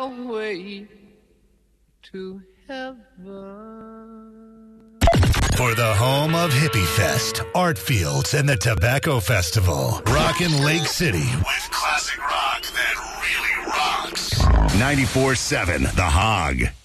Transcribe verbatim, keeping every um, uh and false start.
way to heaven. For the home of Hippie Fest, Art Fields, and the Tobacco Festival, Rockin' Lake City with classic rock that really rocks. ninety-four seven The Hog.